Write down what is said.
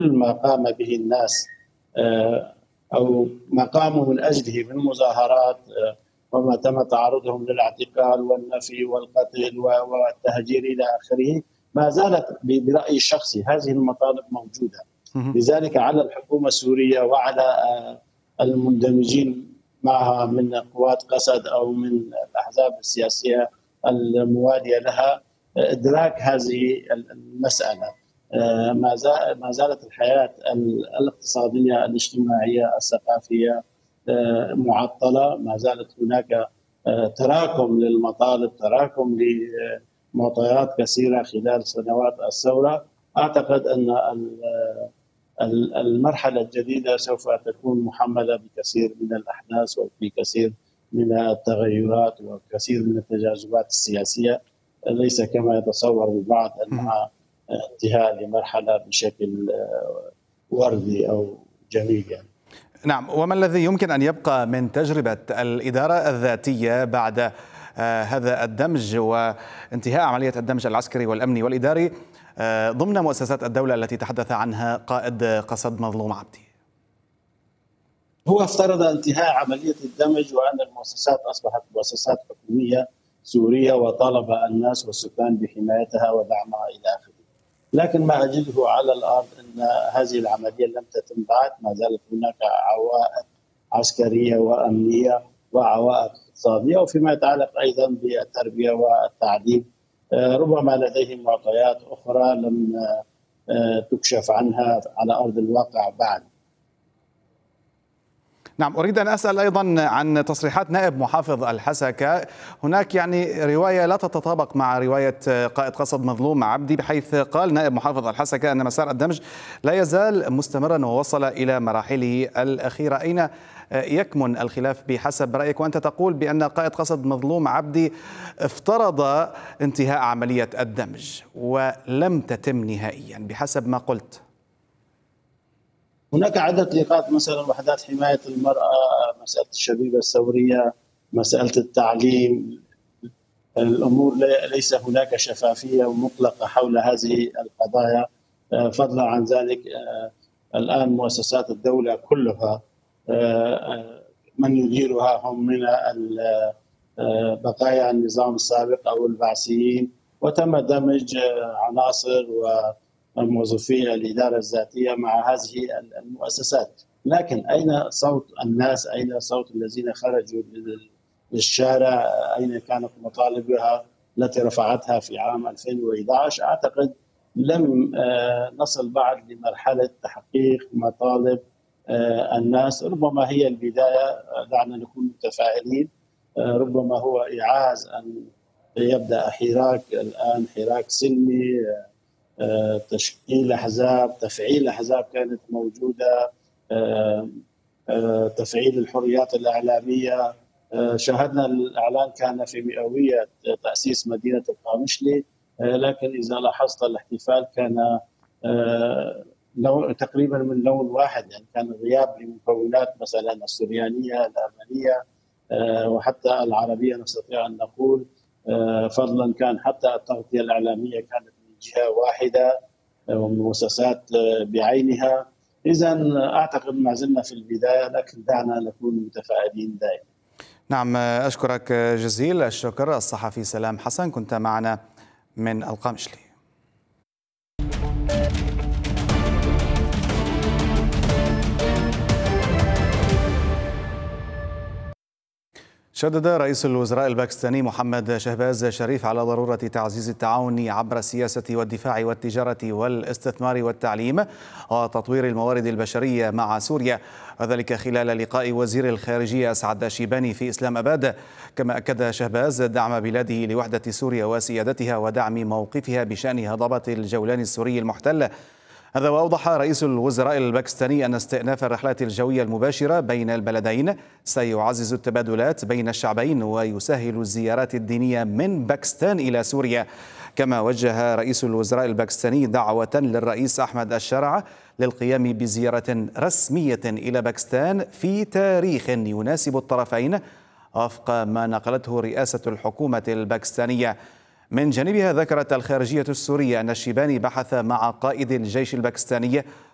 ما قام به الناس أو ما قاموا من أجله من مظاهرات وما تم تعرضهم للاعتقال والنفي والقتل والتهجير إلى آخره، ما زالت برأيي الشخصي هذه المطالب موجودة. لذلك على الحكومة السورية وعلى المندمجين معها من قوات قسد أو من الأحزاب السياسية الموالية لها إدراك هذه المسألة. ما زالت الحياة الاقتصادية الاجتماعية الثقافية معطلة، ما زالت هناك تراكم للمطالب، تراكم لمعطيات كثيرة خلال سنوات الثورة. أعتقد أن المرحلة الجديدة سوف تكون محملة بكثير من الأحداث وبكثير من التغيرات وكثير من التجاذبات السياسية، ليس كما يتصور البعض أنها انتهاء لمرحلة بشكل وردي أو جميل يعني. نعم، وما الذي يمكن أن يبقى من تجربة الإدارة الذاتية بعد هذا الدمج وانتهاء عملية الدمج العسكري والأمني والإداري ضمن مؤسسات الدولة التي تحدث عنها قائد قسد مظلوم عبدي؟ هو افترض انتهاء عملية الدمج وأن المؤسسات أصبحت مؤسسات حكومية سورية وطالب الناس والسكان بحمايتها ودعمها إلى آخره. لكن ما أجده على الأرض أن هذه العملية لم تتم بعد، ما زالت هناك عوائق عسكرية وأمنية وعوائق اقتصادية، وفيما يتعلق أيضا بالتربية والتعليم ربما لديهم معطيات أخرى لم تكشف عنها على أرض الواقع بعد. نعم، أريد أن أسأل أيضا عن تصريحات نائب محافظ الحسكة. هناك يعني رواية لا تتطابق مع رواية قائد قسد مظلوم عبدي، بحيث قال نائب محافظ الحسكة أن مسار الدمج لا يزال مستمرا ووصل إلى مراحله الأخيرة. أين يكمن الخلاف بحسب رأيك، وأنت تقول بأن قائد قسد مظلوم عبدي افترض انتهاء عملية الدمج ولم تتم نهائيا بحسب ما قلت؟ هناك عدة نقاط، مثلا وحدات حماية المرأة، مسألة الشبيبة الثورية، مسألة التعليم. الأمور ليس هناك شفافية مطلقة حول هذه القضايا. فضلا عن ذلك الآن مؤسسات الدولة كلها من يديرها هم من بقايا النظام السابق أو البعثيين، وتم دمج عناصر وموظفي الإدارة الذاتية مع هذه المؤسسات. لكن أين صوت الناس؟ أين صوت الذين خرجوا للشارع؟ أين كانت مطالبها التي رفعتها في عام 2011؟ أعتقد لم نصل بعد لمرحلة تحقيق مطالب الناس. ربما هي البداية، دعنا نكون متفائلين. ربما هو إيعاز أن يبدأ حراك الآن، حراك سلمي، تشكيل أحزاب، تفعيل أحزاب كانت موجودة، تفعيل الحريات الإعلامية. شاهدنا الإعلان كان في مئوية تأسيس مدينة القامشلي، لكن إذا لاحظت الاحتفال كان تقريبا من لون واحد، يعني كان غياب لمكونات مثلا السريانية، الأرمنية، وحتى العربية نستطيع أن نقول. فضلا كان حتى التغطية الإعلامية كانت من جهة واحدة ومن مؤسسات بعينها. إذا أعتقد ما زلنا في البداية، لكن دعنا نكون متفائلين دائما. نعم، أشكرك جزيل الشكر الصحفي سلام حسن، كنت معنا من القامشلي. شدد رئيس الوزراء الباكستاني محمد شهباز شريف على ضرورة تعزيز التعاون عبر السياسة والدفاع والتجارة والاستثمار والتعليم وتطوير الموارد البشرية مع سوريا، وذلك خلال لقاء وزير الخارجية أسعد شيباني في إسلام أباد. كما أكد شهباز دعم بلاده لوحدة سوريا وسيادتها ودعم موقفها بشأن هضبة الجولان السوري المحتل. هذا وأوضح رئيس الوزراء الباكستاني أن استئناف الرحلات الجوية المباشرة بين البلدين سيعزز التبادلات بين الشعبين ويسهل الزيارات الدينية من باكستان إلى سوريا. كما وجه رئيس الوزراء الباكستاني دعوة للرئيس أحمد الشرع للقيام بزيارة رسمية إلى باكستان في تاريخ يناسب الطرفين وفق ما نقلته رئاسة الحكومة الباكستانية. من جانبها ذكرت الخارجية السورية أن الشيباني بحث مع قائد الجيش الباكستاني